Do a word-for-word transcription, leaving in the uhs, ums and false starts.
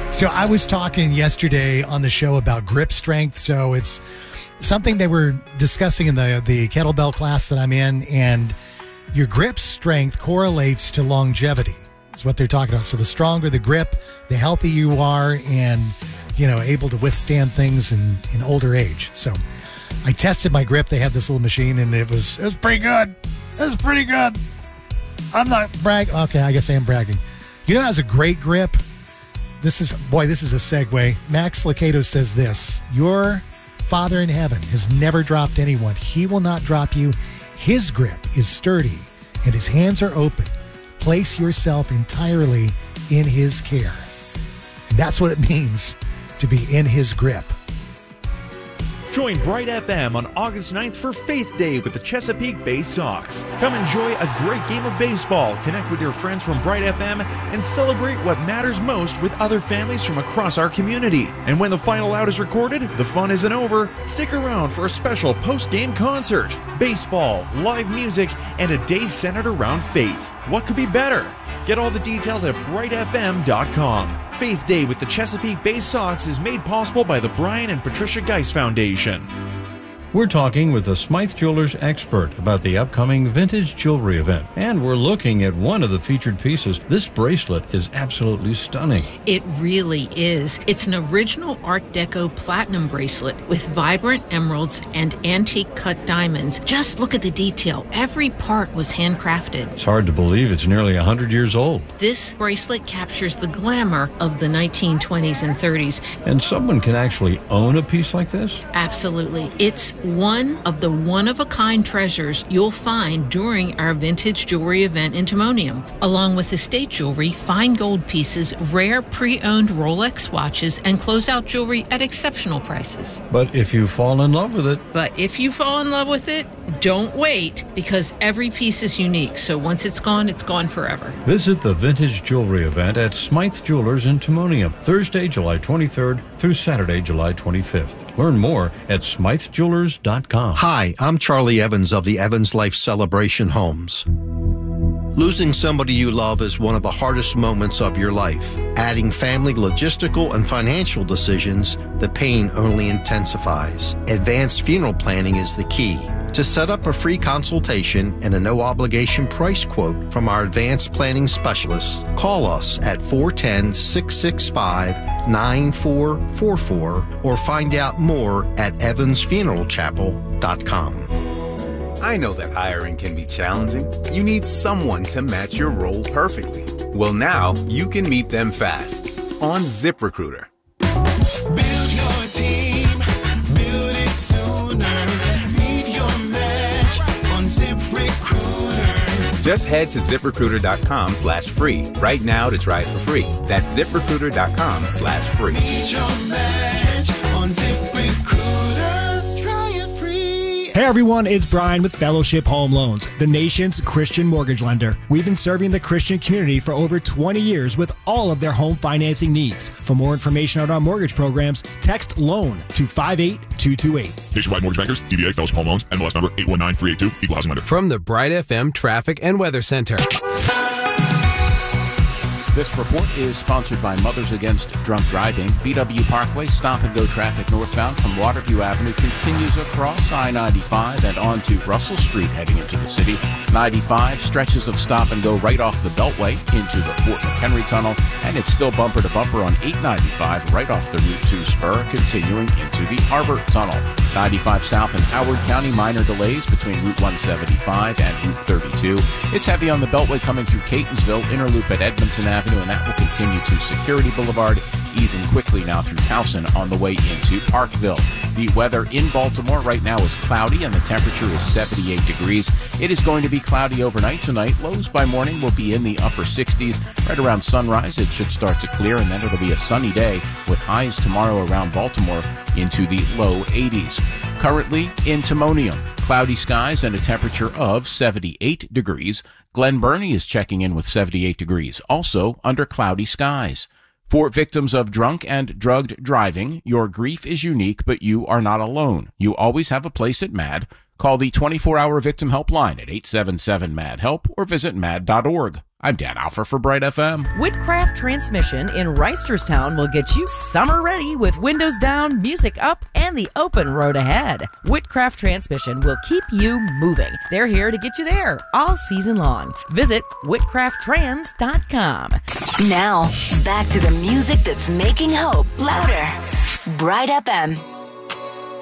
So I was talking yesterday on the show about grip strength. So it's something they were discussing in the, the kettlebell class that I'm in, and your grip strength correlates to longevity is what they're talking about. So the stronger the grip, the healthier you are and, you know, able to withstand things in, in older age. So I tested my grip. They had this little machine, and it was, it was pretty good. It was pretty good. I'm not bragging. Okay, I guess I am bragging. You know, it has a great grip. This is, boy, this is a segue. Max Lucado says this: your Father in heaven has never dropped anyone. He will not drop you. His grip is sturdy and his hands are open. Place yourself entirely in his care. And that's what it means to be in his grip. Join Bright F M on August ninth for Faith Day with the Chesapeake Bay Sox. Come enjoy a great game of baseball, connect with your friends from Bright F M, and celebrate what matters most with other families from across our community. And when the final out is recorded, the fun isn't over. Stick around for a special post-game concert, baseball, live music, and a day centered around faith. What could be better? Get all the details at bright f m dot com. Faith Day with the Chesapeake Bay Sox is made possible by the Brian and Patricia Geis Foundation. We're talking with a Smythe Jewelers expert about the upcoming vintage jewelry event. And we're looking at one of the featured pieces. This bracelet is absolutely stunning. It really is. It's an original Art Deco platinum bracelet with vibrant emeralds and antique cut diamonds. Just look at the detail. Every part was handcrafted. It's hard to believe it's nearly one hundred years old. This bracelet captures the glamour of the nineteen twenties and thirties. And someone can actually own a piece like this? Absolutely. It's one of the one-of-a-kind treasures you'll find during our vintage jewelry event in Timonium. Along with estate jewelry, fine gold pieces, rare pre-owned Rolex watches, and closeout jewelry at exceptional prices. But if you fall in love with it... But if you fall in love with it, don't wait, because every piece is unique. So once it's gone, it's gone forever. Visit the vintage jewelry event at Smythe Jewelers in Timonium, Thursday, July twenty-third through Saturday, July twenty-fifth. Learn more at smythe jewelers dot com. Hi, I'm Charlie Evans of the Evans Life Celebration Homes. Losing somebody you love is one of the hardest moments of your life. Adding family logistical and financial decisions, the pain only intensifies. Advanced funeral planning is the key. To set up a free consultation and a no-obligation price quote from our advanced planning specialists, call us at four one zero, six six five, nine four four four or find out more at evans funeral chapel dot com. I know that hiring can be challenging. You need someone to match your role perfectly. Well, now you can meet them fast on ZipRecruiter. Build your team, build it sooner. Meet your match on ZipRecruiter. Just head to ZipRecruiter.com slash free right now to try it for free. That's ZipRecruiter.com slash free. Meet your match on ZipRecruiter. Try it free. Hey everyone, it's Brian with Fellowship Home Loans, the nation's Christian mortgage lender. We've been serving the Christian community for over twenty years with all of their home financing needs. For more information on our mortgage programs, text LOAN to five eight two two eight. Nationwide Mortgage Bankers, D B A Fellowship Home Loans, N M L S number eight one nine three eight two, Equal Housing Lender. From the Bright F M Traffic and Weather Center. This report is sponsored by Mothers Against Drunk Driving. B W Parkway stop-and-go traffic northbound from Waterview Avenue continues across I ninety-five and onto Russell Street heading into the city. ninety-five stretches of stop-and-go right off the Beltway into the Fort McHenry Tunnel, and it's still bumper-to-bumper on eight ninety-five right off the Route two spur, continuing into the Harbor Tunnel. ninety-five south in Howard County, minor delays between Route one seventy-five and Route thirty-two. It's heavy on the Beltway coming through Catonsville, inner loop at Edmondson Avenue, and that will continue to Security Boulevard, easing quickly now through Towson on the way into Parkville. The weather in Baltimore right now is cloudy and the temperature is seventy-eight degrees. It is going to be cloudy overnight tonight. Lows by morning will be in the upper sixties. Right around sunrise, it should start to clear, and then it'll be a sunny day with highs tomorrow around Baltimore into the low eighties. Currently in Timonium, cloudy skies and a temperature of seventy-eight degrees. Glen Burnie is checking in with seventy-eight degrees, also under cloudy skies. For victims of drunk and drugged driving, your grief is unique, but you are not alone. You always have a place at M A D. Call the twenty-four hour victim helpline at eight seven seven M A D HELP or visit mad dot org. I'm Dan Alpher for Bright F M. Whitcraft Transmission in Reisterstown will get you summer ready with windows down, music up, and the open road ahead. Whitcraft Transmission will keep you moving. They're here to get you there all season long. Visit whitcraft trans dot com. Now, back to the music that's making hope louder. Bright F M.